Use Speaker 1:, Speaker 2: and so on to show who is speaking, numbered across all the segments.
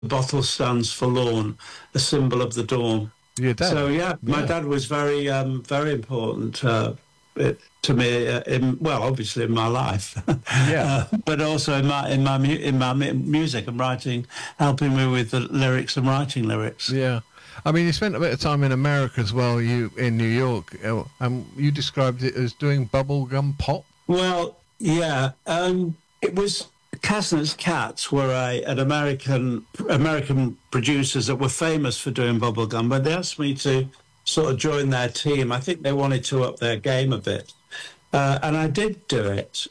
Speaker 1: bottle stands forlorn, a symbol of the dawn.
Speaker 2: Your dad?
Speaker 1: So yeah, my dad was very important to me. Obviously in my life, but also in my music and writing, helping me with the lyrics and writing lyrics.
Speaker 2: Yeah. I mean, you spent a bit of time in America as well. You in New York, you described it as doing bubblegum pop.
Speaker 1: Well, yeah, it was. Kasner's Cats were an American producers that were famous for doing bubblegum, but they asked me to sort of join their team. I think they wanted to up their game a bit, and I did do it.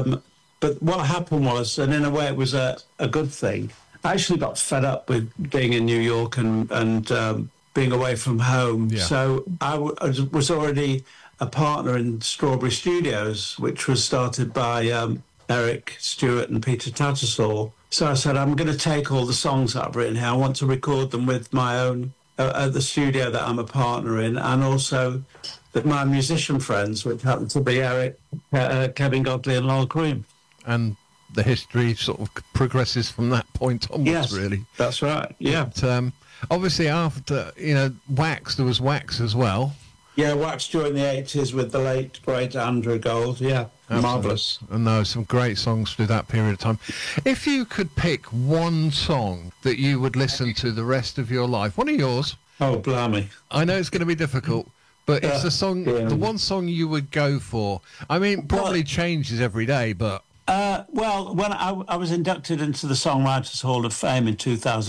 Speaker 1: But what happened was, and in a way it was a good thing, I actually got fed up with being in New York and being away from home.
Speaker 2: Yeah.
Speaker 1: So I was already a partner in Strawberry Studios, which was started by Eric Stewart and Peter Tattersall. So I said, I'm going to take all the songs that I've written here. I want to record them with my own, at the studio that I'm a partner in, and also with my musician friends, which happen to be Eric, Kevin Godley and Lol Cream.
Speaker 2: And the history sort of progresses from that point onwards,
Speaker 1: yes,
Speaker 2: really.
Speaker 1: That's right, yeah.
Speaker 2: But, obviously after, Wax, there was Wax as well.
Speaker 1: Yeah, Wax during the 80s with the late, great Andrew Gold, yeah. Marvellous.
Speaker 2: And there were some great songs through that period of time. If you could pick one song that you would listen to the rest of your life, one of yours.
Speaker 1: Oh, blimey.
Speaker 2: I know it's going to be difficult, but it's the song, the one song you would go for. I mean, probably changes every day, but...
Speaker 1: when I was inducted into the Songwriters Hall of Fame in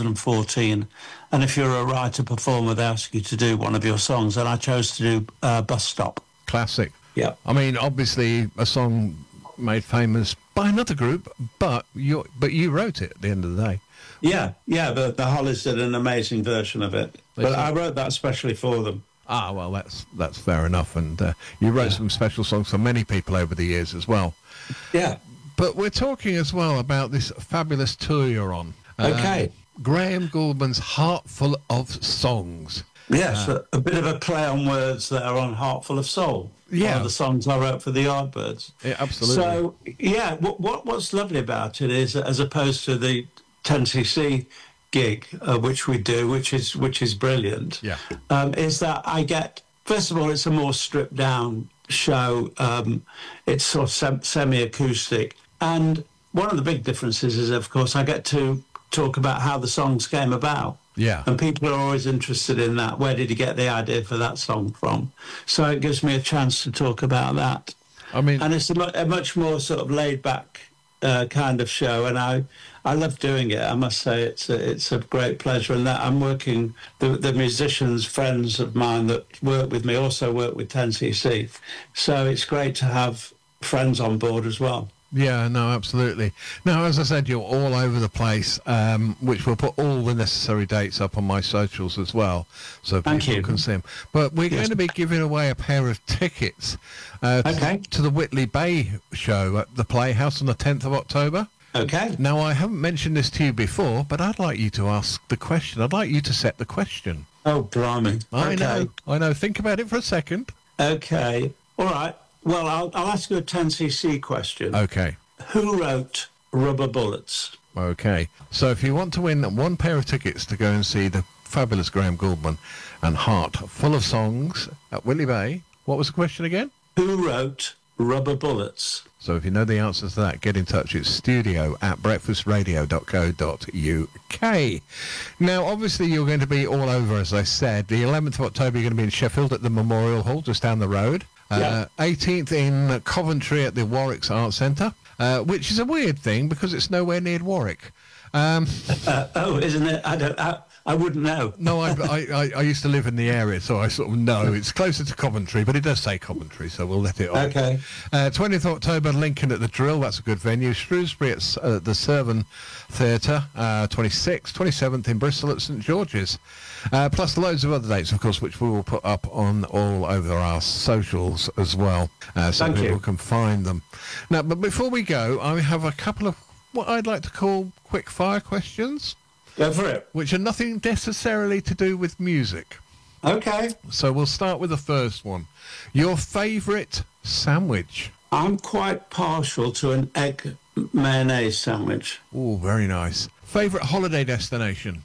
Speaker 1: 2014, and if you're a writer-performer, they ask you to do one of your songs, and I chose to do Bus Stop.
Speaker 2: Classic.
Speaker 1: Yeah.
Speaker 2: I mean, obviously, a song made famous by another group, but you wrote it at the end of the day.
Speaker 1: Yeah, the Hollies did an amazing version of it, but I wrote that especially for them.
Speaker 2: Ah, well, that's fair enough, and you wrote some special songs for many people over the years as well.
Speaker 1: Yeah.
Speaker 2: But we're talking as well about this fabulous tour you're on.
Speaker 1: Okay.
Speaker 2: Graham Gouldman's Heart Full of Songs.
Speaker 1: Yes, a bit of a play on words that are on Heart Full of Soul.
Speaker 2: Yeah.
Speaker 1: The songs I wrote for the Yardbirds.
Speaker 2: Yeah, absolutely.
Speaker 1: So, yeah, what's lovely about it is, as opposed to the 10cc gig, which we do, which is brilliant, is that I get, first of all, it's a more stripped down show. It's sort of semi-acoustic. And one of the big differences is, of course, I get to talk about how the songs came about.
Speaker 2: Yeah.
Speaker 1: And people are always interested in that. Where did you get the idea for that song from? So it gives me a chance to talk about that.
Speaker 2: I mean...
Speaker 1: And it's a much more sort of laid-back kind of show, and I love doing it. I must say it's a great pleasure, and that I'm working, the musicians, friends of mine that work with me also work with 10cc. So it's great to have friends on board as well.
Speaker 2: Yeah, no, absolutely. Now, as I said, you're all over the place, which will put all the necessary dates up on my socials as well, so people can see them. But we're going to be giving away a pair of tickets to the Whitley Bay show at the Playhouse on the 10th of October.
Speaker 1: Okay.
Speaker 2: Now, I haven't mentioned this to you before, but I'd like you to ask the question. I'd like you to set the question.
Speaker 1: Oh, blimey.
Speaker 2: I know. Think about it for a second.
Speaker 1: Okay. All right. Well, I'll ask you a 10cc question.
Speaker 2: Okay.
Speaker 1: Who wrote Rubber Bullets?
Speaker 2: Okay. So if you want to win one pair of tickets to go and see the fabulous Graham Gouldman and Heart Full of Songs at Whitley Bay, what was the question again?
Speaker 1: Who wrote Rubber Bullets?
Speaker 2: So if you know the answers to that, get in touch. It's studio@breakfastradio.co.uk. Now, obviously, you're going to be all over, as I said. The 11th of October, you're going to be in Sheffield at the Memorial Hall, just down the road. 18th in Coventry at the Warwick's Art Centre, which is a weird thing because it's nowhere near Warwick.
Speaker 1: Isn't it? I wouldn't know.
Speaker 2: No, I used to live in the area, so I sort of know. It's closer to Coventry, but it does say Coventry, so we'll let it on.
Speaker 1: Okay.
Speaker 2: 20th of October, Lincoln at the Drill. That's a good venue. Shrewsbury at the Servan Theatre. 26th, 27th in Bristol at St George's. Plus loads of other dates, of course, which we will put up on all over our socials as well, so people can find them. Now, but before we go, I have a couple of what I'd like to call quick-fire questions.
Speaker 1: Go for it.
Speaker 2: Which are nothing necessarily to do with music.
Speaker 1: Okay.
Speaker 2: So we'll start with the first one. Your favourite sandwich?
Speaker 1: I'm quite partial to an egg mayonnaise sandwich.
Speaker 2: Oh, very nice. Favourite holiday destination?